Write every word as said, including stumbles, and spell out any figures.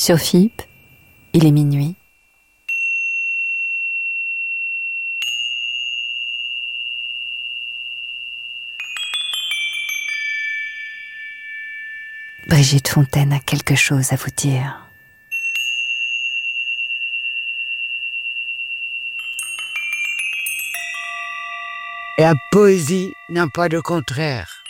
Sur F I P, il est minuit. Brigitte Fontaine a quelque chose à vous dire. La poésie n'a pas de contraire.